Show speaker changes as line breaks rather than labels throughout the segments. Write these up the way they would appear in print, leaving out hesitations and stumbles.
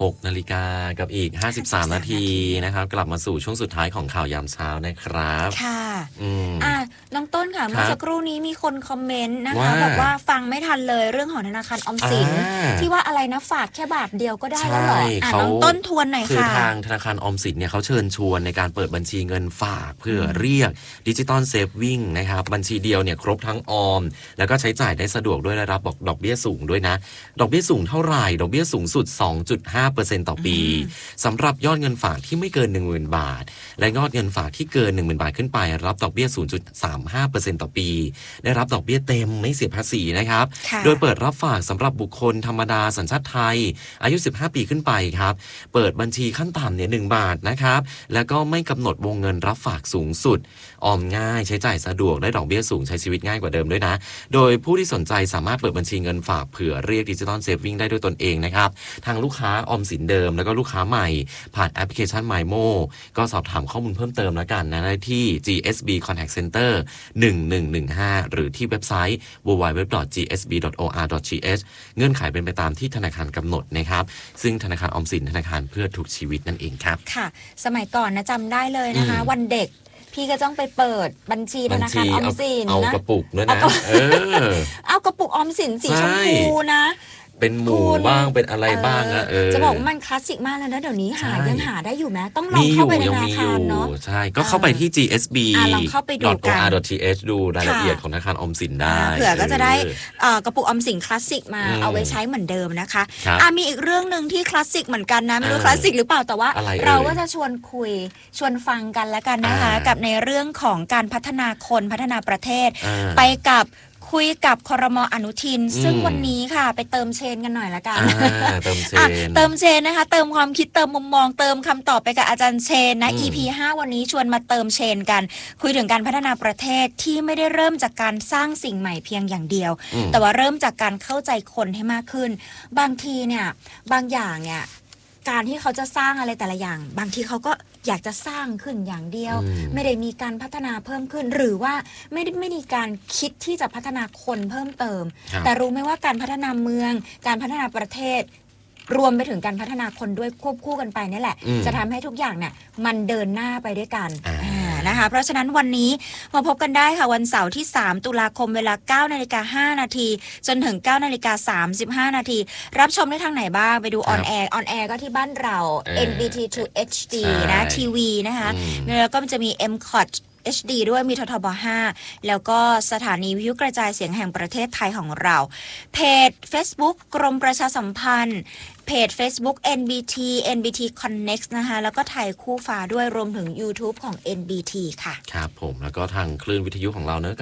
6 นาฬิกากับอีก53 นาทีนะครับกลับมาสู่ช่วงสุดท้ายของข่าวยามเช้านะครับ
ค่ะน้องต้นค่ะเมื่อสักครู่นี้มีคนคอมเมนต์นะคะบอกว่าฟังไม่ทันเลยเรื่องของธนาคารออมสินที่ว่าอะไรนะฝากแค่บาทเดียวก็ได้แล้วเหรอน้องต้นทวนหน่อยค่ะคือ
ทางธนาคารออมสินเนี่ยเขาเชิญชวนในการเปิดบัญชีเงินฝากเพื่อเรียกดิจิตอลเซฟวิ่งนะครับบัญชีเดียวเนี่ยครบทั้งออมแล้วก็ใช้จ่ายได้สะดวกด้วยรับบอกดอกเบี้ยสูงด้วยนะดอกเบี้ยสูงเท่าไหร่ดอกเบี้ยสูงสุด 2.5% ต่อปีสำหรับยอดเงินฝากที่ไม่เกิน 10,000 บาทและยอดเงินฝากที่เกิน 10,000 บาทขึ้นไปรับดอกเบี้ย 0.35% ต่อปีได้รับดอกเบี้ยเต็มไม่เสียภาษีนะครับโดยเปิดรับฝากสำหรับบุคคลธรรมดาสัญชาติไทยอายุ15 ปีขึ้นไปครับเปิดบัญชีขั้นต่ำเนี่ย1 บาทนะครับแล้วก็ไม่กำหนดวงเงินรับฝากสูงสุดออมง่ายใช้จ่ายสะดวกได้ดอกเบี้ยสูงใช้ชีวิตง่ายกว่าเดิมด้วยนะโดยผู้ที่สนใจสามารถเปิดบัญชีเงินฝากเผื่อเรียกดิจิตอลเซฟวิ่งได้ด้วยตนเองนะครับทางลูกค้าออมสินเดิมแล้วก็ลูกค้าใหม่ผ่านแอปพลิเคชัน MyMo ก็สอบถามข้อมูลเพิ่มเติมแล้วกันนะได้ที่ GSB Contact Center 1115หรือที่เว็บไซต์ www.gsb.or.th เงื่อนไขเป็นไปตามที่ธนาคารกำหนดนะครับซึ่งธนาคารออมสินธนาคารเพื่อทุกชีวิตนั่นเองครับ
ค่ะสมัยก่อนนะจำได้เลยนะคะวันเด็กพี่ก็ต้องไปเปิดบัญชีธนาคารออมสินนะ
เอากระปุกด้วยนะ
เอากระปุกออมสินสีชมพูนะ
เป็นหมู่บ้างเป็นอะไรบ้างนะ
จะบอกว่ามันคลาสสิกมากเลยนะเดี๋ยวนี้ยังหาได้อยู่ไหมต้องลองเข้าไปในธนาคารเนาะ
ใช่ก็เข้าไปที่ gsb.or.th ดูรายละเอียดของธนาคารออมสินได้
เผื่อก็จะได้กระปุกออมสินคลาสสิกมาเอาไว้ใช้เหมือนเดิมนะคะมีอีกเรื่องนึงที่คลาสสิกเหมือนกันนะไม่รู้คลาสสิกหรือเปล่าแต่ว่าเราก็จะชวนคุยชวนฟังกันแล้วกันนะคะกับในเรื่องของการพัฒนาคนพัฒนาประเทศไปกับคุยกับครม.อนุทินซึ่งวันนี้ค่ะไปเติมเชนกันหน่อยละกันเติมเชนนะคะเติมความคิดเติมมุมมองเติมคำตอบไปกับอาจารย์เชนนะ EP 5วันนี้ชวนมาเติมเชนกันคุยถึงการพัฒนาประเทศที่ไม่ได้เริ่มจากการสร้างสิ่งใหม่เพียงอย่างเดียวแต่ว่าเริ่มจากการเข้าใจคนให้มากขึ้นบางทีเนี่ยบางอย่างเนี่ยการที่เขาจะสร้างอะไรแต่ละอย่างบางทีเขาก็อยากจะสร้างขึ้นอย่างเดียวไม่ได้มีการพัฒนาเพิ่มขึ้นหรือว่าไม่ได้มีการคิดที่จะพัฒนาคนเพิ่มเติมแต่รู้ไหมว่าการพัฒนาเมืองการพัฒนาประเทศรวมไปถึงการพัฒนาคนด้วยควบคู่กันไปนี่แหละจะทำให้ทุกอย่างเนี่ยมันเดินหน้าไปด้วยกันนะคะเพราะฉะนั้นวันนี้มาพบกันได้ค่ะวันเสาร์ที่3 ตุลาคมเวลา 9:05 น.จนถึง 9:35 น.รับชมได้ทางไหนบ้างไปดูออนแอร์ก็ที่บ้านเรา NBT 2 HD นะทีวีนะคะแล้วก็มันจะมี MCOT HD ด้วยมีททบ5แล้วก็สถานีวิทยุกระจายเสียงแห่งประเทศไทยของเราเพจ Facebook กรมประชาสัมพันธ์เพจ Facebook NBT Connect นะคะแล้วก็ไทยคู่ฟ้าด้วยรวมถึง YouTube ของ NBT ค่ะ
ครับผมแล้วก็ทางคลื่นวิทยุของเราเนอะ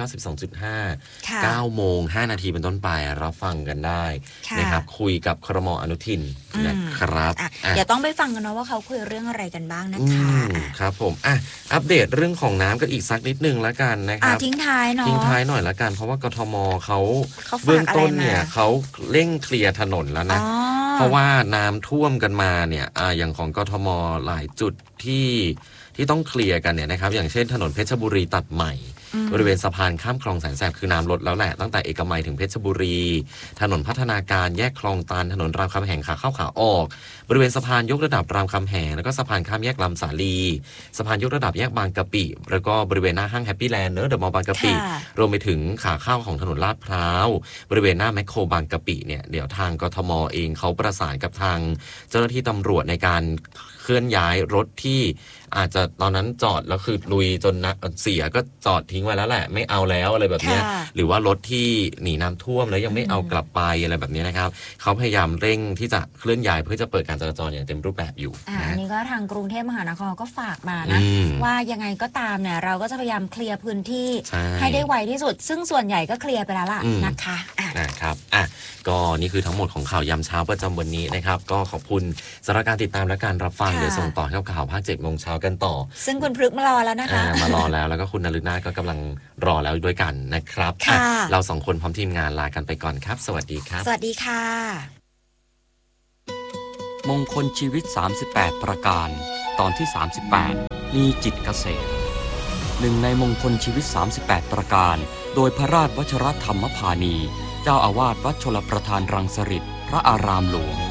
92.5 9 โมง 5 นาทีเป็นต้นไปรับฟังกันได้นะครับคุยกับครม.อนุทินนะครับ
เดี๋ยวต้องไปฟังกันนะว่าเขาคุยเรื่องอะไรกันบ้างนะคะ
ครับผมอัปเดตเรื่องของน้ำกันอีกสักนิดนึงแล้วกันนะครับ
ทิ้งท้ายห
น่อยละกันเพราะว่ากทมเขาเบื้องต้นเนี่ยเขาเร่งเคลียร์ถนนแล้วนะเพราะว่าน้ำท่วมกันมาเนี่ยอย่างของกทมหลายจุดที่ต้องเคลียร์กันเนี่ยนะครับอย่างเช่นถนนเพชรบุรีตัดใหม่บริเวณสะพานข้ามคลองแสนแสบคือน้ำลดแล้วแหละตั้งแต่เอกมัยถึงเพชรบุรีถนนพัฒนาการแยกคลองตันถนนรามคำแหงขาเข้าขาออกบริเวณสะพานยกระดับรามคำแหงแล้วก็สะพานข้ามแยกลำสาลีสะพานยกระดับแยกบางกะปิแล้วก็บริเวณหน้าห้างแฮปปี้แลนด์เดอะมอลล์บางกะปิรวมไปถึงขาเข้าของถนนลาดพร้าวบริเวณหน้าแมคโครบางกะปิเนี่ยเดี๋ยวทางกทมเองเขาประสานกับทางเจ้าหน้าที่ตำรวจในการเคลื่อนย้ายรถที่อาจจะตอนนั้นจอดแล้วคือลุยจนเสียก็จอดทิ้งไว้แล้วแหละไม่เอาแล้วอะไรแบบนี้หรือว่ารถที่หนีน้ำท่วมแล้วยังไม่เอากลับไปอะไรแบบนี้นะครับเขาพยายามเร่งที่จะเคลื่อนย้ายเพื่อจะเปิดการจราจรอย่างเต็มรูปแบบอยู่
อันนี้ก็ทางกรุงเทพมหานครก็ฝากมานะว่ายังไงก็ตามเนี่ยเราก็จะพยายามเคลียร์พื้นที่ให้ได้ไวที่สุดซึ่งส่วนใหญ่ก็เคลียร์ไปแล้วล่ะนะคะ
นะครับก็นี่คือทั้งหมดของข่าวยามเช้าประจำวันนี้นะครับก็ขอบคุณสำหรับการติดตามและการรับฟังเดี๋ยวส่งต่อให้กับข่าวภาค 7 โมงเช้ากันต่อ
ซึ่งคุณพฤกษ์มารอแล้วนะคะ
มารอแล้วก็คุณนฤนาถก็กำลังรอแล้วด้วยกันนะครับเรา2คนพร้อมทีมงานลากันไปก่อนครับสวัสดีครับ
สวัสดีค่ะ
มงคลชีวิต38ประการตอนที่38มีจิตเกษตรหนึ่งในมงคลชีวิต38ประการโดยพระราชวชรธรรมพานีเจ้าอาวาสวัดชลประทานรังสฤษพระอารามหลวง